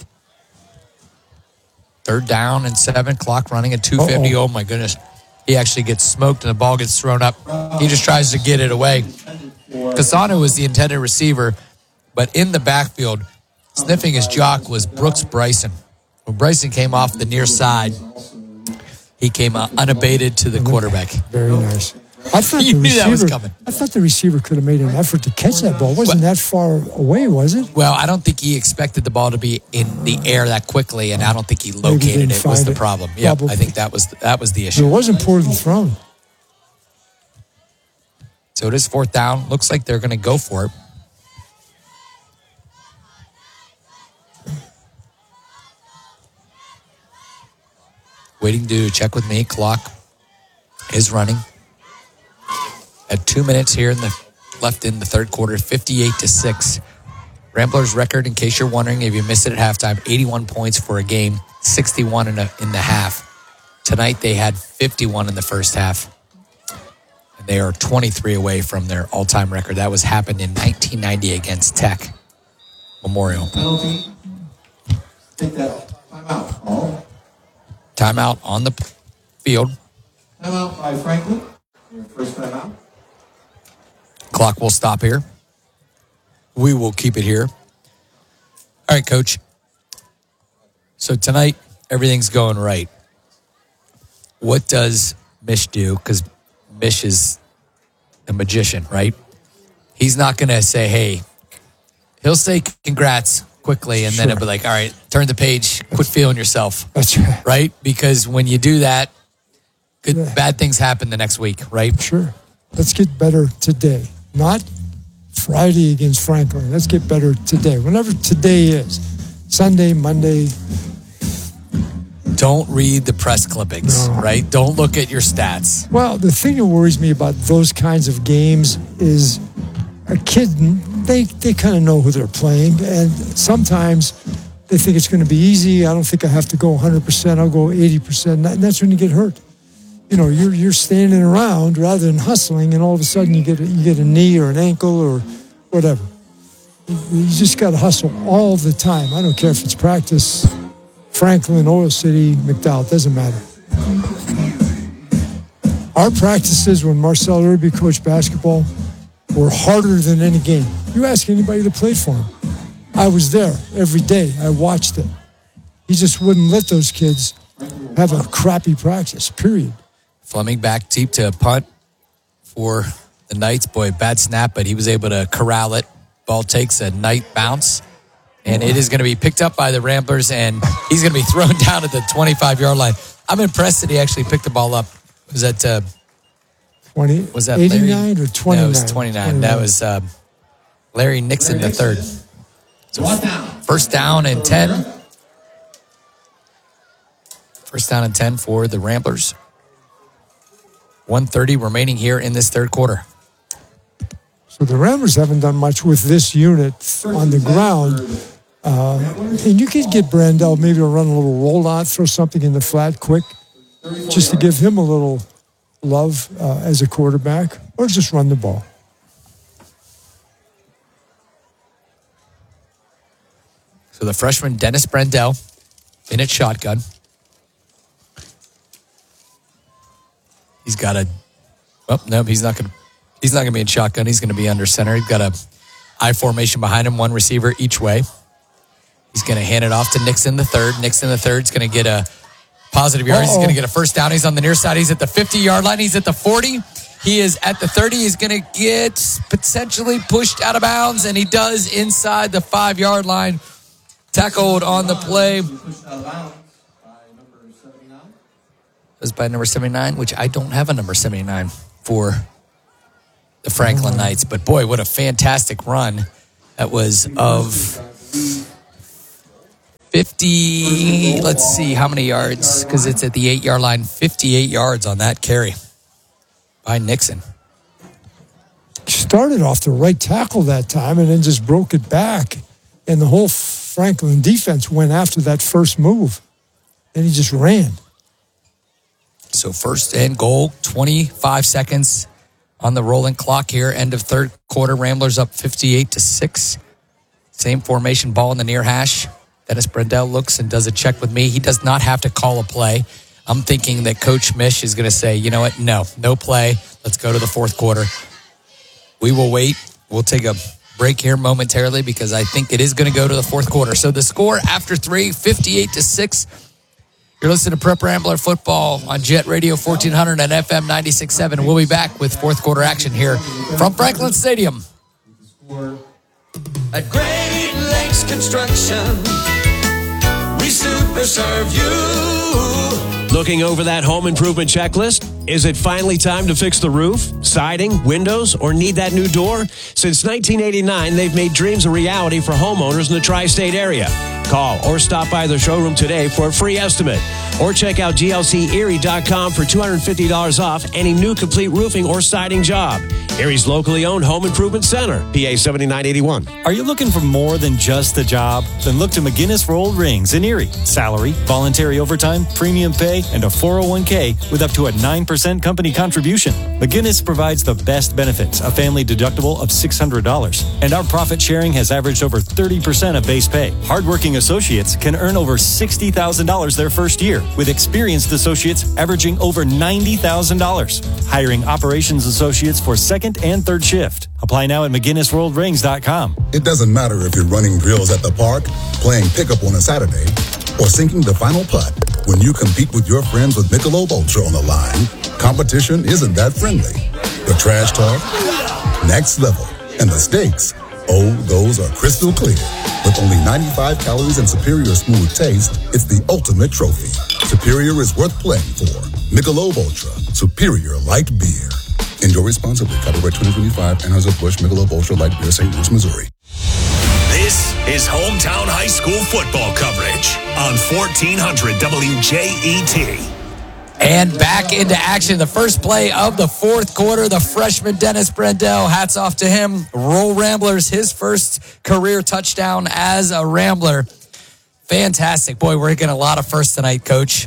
Third down and 7, clock running at 2:50. Oh, my goodness. He actually gets smoked and the ball gets thrown up. He just tries to get it away. Casano was the intended receiver, but in the backfield, sniffing his jock was Brooks Bryson. When Bryson came off the near side, he came unabated to the quarterback. Very nice. I thought You knew that was coming. I thought the receiver could have made an effort to catch that ball. It wasn't that far away, was it? Well, I don't think he expected the ball to be in the air that quickly, and I don't think he located it was the problem. Yeah, I think that was the issue. It wasn't poorly thrown. So it is 4th down. Looks like they're going to go for it. Waiting to check with me. Clock is running. At 2 minutes here left in the third quarter, 58-6. Ramblers record, in case you're wondering, if you missed it at halftime, 81 points for a game, 61 in the half. Tonight they had 51 in the first half. And they are 23 away from their all-time record. That happened in 1990 against Tech Memorial. Penalty. Take that timeout. Ball. Timeout on the field. Timeout by Franklin. Your first timeout. Clock will stop here. We will keep it here. All right, Coach. So tonight, everything's going right. What does Mish do? Because Mish is a magician, right? He's not going to say, hey, he'll say congrats quickly, and then it'll be like, all right, turn the page, quit feeling yourself. That's right. Right? Because when you do that, bad things happen the next week, right? Sure. Let's get better today. Not Friday against Franklin. Let's get better today. Whenever today is. Sunday, Monday. Don't read the press clippings, right? Don't look at your stats. Well, the thing that worries me about those kinds of games is a kid, they kind of know who they're playing, and sometimes they think it's going to be easy. I don't think I have to go 100%. I'll go 80%. And that's when you get hurt. You know, you're standing around rather than hustling, and all of a sudden you get a knee or an ankle or whatever. You just got to hustle all the time. I don't care if it's practice, Franklin, Oil City, McDowell, doesn't matter. Our practices when Marcel Irby coached basketball were harder than any game. You ask anybody that played for him. I was there every day. I watched it. He just wouldn't let those kids have a crappy practice, period. Fleming back deep to punt for the Knights. Boy, bad snap, but he was able to corral it. Ball takes a Knight bounce, and it is going to be picked up by the Ramblers, and he's going to be thrown down at the 25-yard line. I'm impressed that he actually picked the ball up. Was that 20? Was that 89 Larry? or 29? No, it was 29. That was Larry Nixon the third. So first down and 10. First down and 10 for the Ramblers. 1:30 remaining here in this third quarter. So the Ramblers haven't done much with this unit on the ground. And you could get Brandel maybe to run a little rollout, throw something in the flat quick, just to give him a little love as a quarterback, or just run the ball. So the freshman Dennis Brandel in at shotgun. He's got a. Oh no, he's not going to be in shotgun. He's going to be under center. He's got a I formation behind him, one receiver each way. He's going to hand it off to Nixon the third. Nixon the third's going to get a positive yard. He's going to get a first down. He's on the near side. He's at the 50-yard line. He's at the 40. He is at the 30. He's going to get potentially pushed out of bounds, and he does inside the 5-yard line. Tackled on the play. Was by number 79, which I don't have a number 79 for the Franklin Knights. But boy, what a fantastic run. That was of 50, let's see how many yards, because it's at the 8-yard line, 58 yards on that carry by Nixon. Started off the right tackle that time and then just broke it back. And the whole Franklin defense went after that first move. And he just ran. So first and goal, 25 seconds on the rolling clock here. End of third quarter, Ramblers up 58-6. Same formation, ball in the near hash. Dennis Brendel looks and does a check with me. He does not have to call a play. I'm thinking that Coach Mish is going to say, you know what, no play. Let's go to the fourth quarter. We will wait. We'll take a break here momentarily because I think it is going to go to the fourth quarter. So the score after 3, 58-6. You're listening to Prep Rambler Football on Jet Radio 1400 and FM 96.7. We'll be back with fourth quarter action here from Franklin Stadium. At Great Lakes Construction, we super serve you. Looking over that home improvement checklist? Is it finally time to fix the roof, siding, windows, or need that new door? Since 1989, they've made dreams a reality for homeowners in the tri-state area. Call or stop by the showroom today for a free estimate. Or check out glcerie.com for $250 off any new complete roofing or siding job. Erie's locally owned home improvement center, PA 7981. Are you looking for more than just a job? Then look to McGinnis Rolled Rings in Erie. Salary, voluntary overtime, premium pay, and a 401k with up to a 9% company contribution. McGinnis provides the best benefits, a family deductible of $600. And our profit sharing has averaged over 30% of base pay. Hardworking associates can earn over $60,000 their first year, with experienced associates averaging over $90,000. Hiring operations associates for second and third shift. Apply now at McGinnisRolledRings.com. It doesn't matter if you're running drills at the park, playing pickup on a Saturday, or sinking the final putt. When you compete with your friends with Michelob Ultra on the line, competition isn't that friendly. The trash talk, next level, and the stakes, oh, those are crystal clear. With only 95 calories and superior smooth taste, it's the ultimate trophy. Superior is worth playing for. Michelob Ultra, superior light beer. Enjoy responsibly. Copyright 2025, Anheuser-Busch Michelob Ultra Light Beer, St. Louis, Missouri. This is hometown high school football coverage on 1400 WJET. And back into action. The first play of the fourth quarter. The freshman Dennis Brendel. Hats off to him. Roll Ramblers, his first career touchdown as a Rambler. Fantastic. Boy, we're getting a lot of firsts tonight, Coach.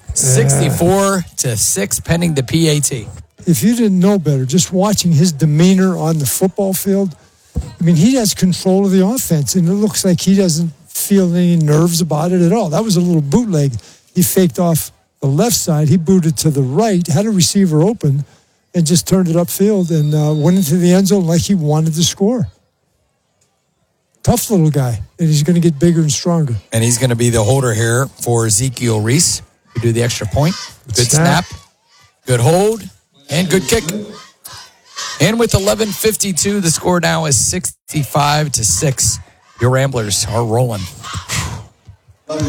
64-6 pending the PAT. If you didn't know better, just watching his demeanor on the football field, I mean, he has control of the offense, and it looks like he doesn't feel any nerves about it at all. That was a little bootleg. He faked off the left side. He booted to the right, had a receiver open, and just turned it upfield and went into the end zone like he wanted to score. Tough little guy, and he's going to get bigger and stronger. And he's going to be the holder here for Ezekiel Reese, who do the extra point. Good snap, good hold, and good kick. And with 11:52, the score now is 65-6. Your Ramblers are rolling. I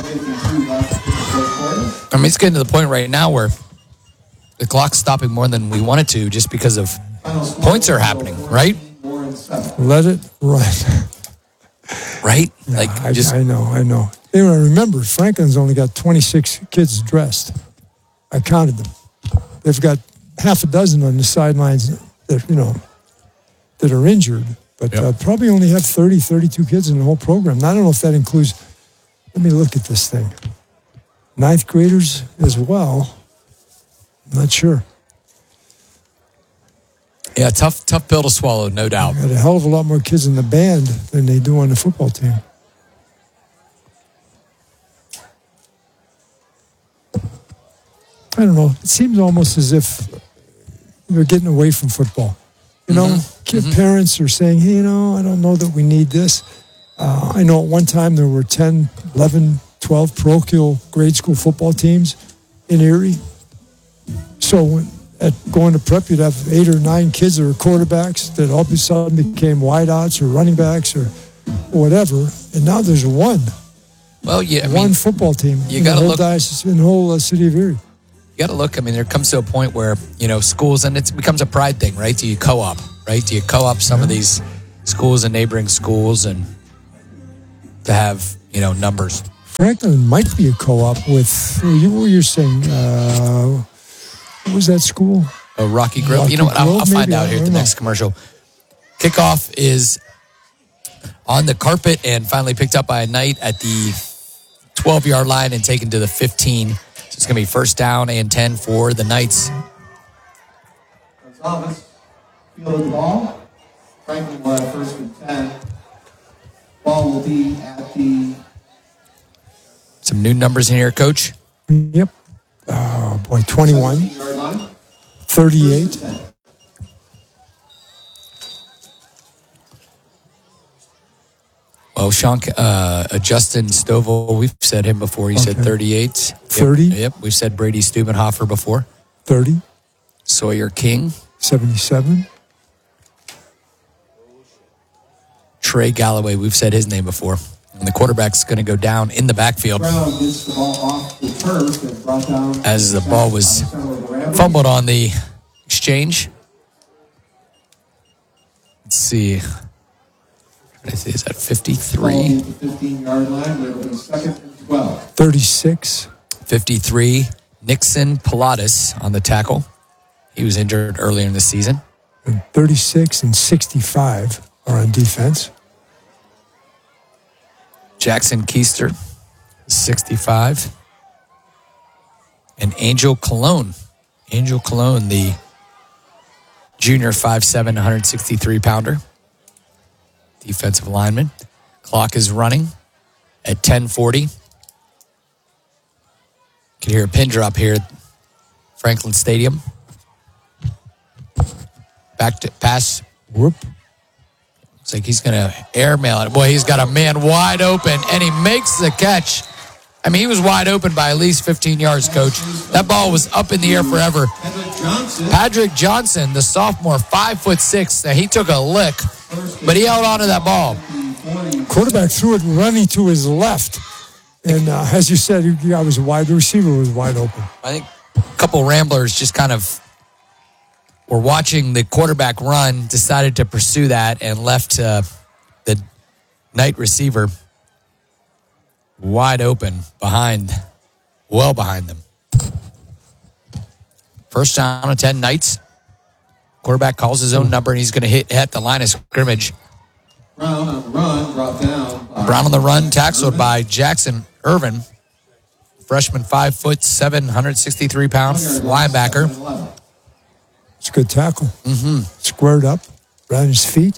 mean, it's getting to the point right now where the clock's stopping more than we want it to just because of points are happening, right? Let it run. Right? Yeah, like I know. You know, remember, Franklin's only got 26 kids dressed. I counted them. They've got half a dozen on the sidelines that are injured, but probably only have 30, 32 kids in the whole program. And I don't know if that includes, let me look at this thing, 9th graders as well. I'm not sure. Yeah, tough pill to swallow, no doubt. Got a hell of a lot more kids in the band than they do on the football team. I don't know. It seems almost as if they're getting away from football. You know, Parents are saying, hey, I don't know that we need this. I know at one time there were 10, 11, 12 parochial grade school football teams in Erie. So at going to prep, you'd have 8 or 9 kids that are quarterbacks that all of a sudden became wideouts or running backs or whatever. And now there's one. Well, yeah, one football team. You got to look in the whole city of Erie. You got to look. I mean, there comes to a point where schools, and it becomes a pride thing, right? Do you co-op, right? Do you co-op some of these schools and neighboring schools, and to have numbers? Franklin might be a co-op with what you're saying. What was that school? Oh, Rocky Grove. Rocky You know what? I'll Grove, find maybe? out here at the next commercial. Kickoff is on the carpet and finally picked up by a Knight at the 12-yard line and taken to the 15. So it's going to be first down and 10 for the Knights. Gonzalez fielded the ball. Franklin will have first and 10. Ball will be at the... Some new numbers in here, Coach. Yep. Oh, boy, 21. 38. Well, Justin Stovall, we've said him before. He said 38. 30. Yep. We've said Brady Stubenhofer before. 30. Sawyer King. 77. Trey Galloway, we've said his name before. And the quarterback's going to go down in the backfield. Brown gets the ball off the turf and brought down As the ball was fumbled on the exchange. Let's see. Is that 53? 15-yard line. It'll be second and 12. 36. 53. Nixon Pilatus on the tackle. He was injured earlier in the season. And 36 and 65 are on defense. Jackson Keister, 65. And Angel Cologne. Angel Cologne, the junior 5'7", 163-pounder. Defensive lineman. Clock is running at 10:40. Can hear a pin drop here at Franklin Stadium. Back to pass. Whoop. Looks like he's going to airmail it. Boy, he's got a man wide open, and he makes the catch. I mean, he was wide open by at least 15 yards, Coach. That ball was up in the air forever. Patrick Johnson, the sophomore, 5'6". Now, he took a lick, but he held on to that ball. Quarterback threw it running to his left. And as you said, the receiver was wide open. I think a couple Ramblers just kind of were watching the quarterback run, decided to pursue that, and left the Knight receiver wide open well behind them. First down and 10 Knights. Quarterback calls his own number, and he's going to hit at the line of scrimmage. Brown on the run, brought down. Brown on the run, tackled by Jackson Irvin. Freshman, 5'7", 163-pound linebacker. It's a good tackle. Mm-hmm. Squared up, right on his feet.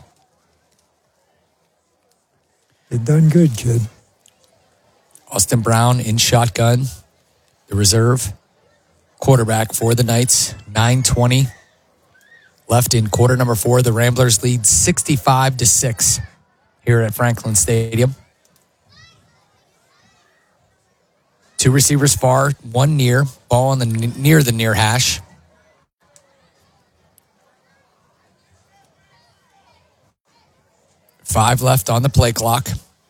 You done good, kid. Austin Brown in shotgun, the reserve quarterback for the Knights. 9:20 left in quarter number 4. The Ramblers lead 65-6 here at Franklin Stadium. 2 receivers far, 1 near. Ball on the near hash. Five left on the play clock.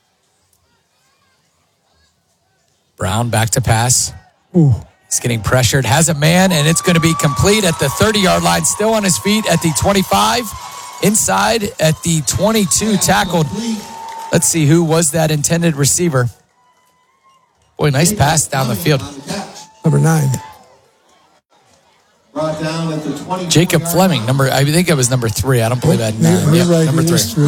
Brown back to pass. Ooh. He's getting pressured. Has a man, and it's going to be complete at the 30-yard line. Still on his feet at the 25. Inside at the 22, tackled. Let's see who was that intended receiver. Boy, nice pass down the field. Number 9. Brought down at the 20. Jacob Fleming, I think it was number 3. I don't believe that. You're right, number 3.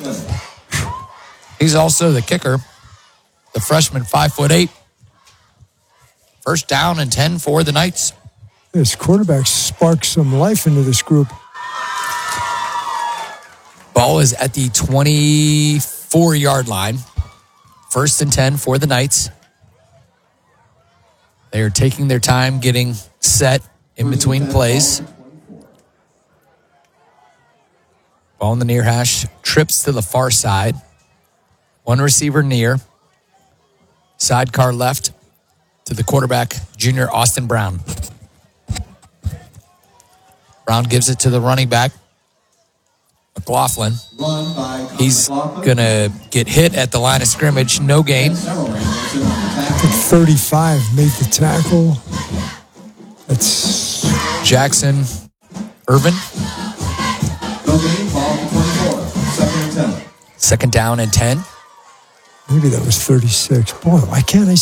He's also the kicker. The freshman, 5'8". First down and 10 for the Knights. This quarterback sparks some life into this group. Ball is at the 24-yard line. First and 10 for the Knights. They are taking their time getting set in between plays. Ball in the near hash. Trips to the far side. One receiver near. Sidecar left to the quarterback, junior Austin Brown. Brown gives it to the running back, McLaughlin. He's going to get hit at the line of scrimmage. No gain. I think 35 made the tackle. That's Jackson Irvin. No gain, ball to 24. 2nd and 10. 2nd down and 10. Maybe that was 36. Boy, why can't I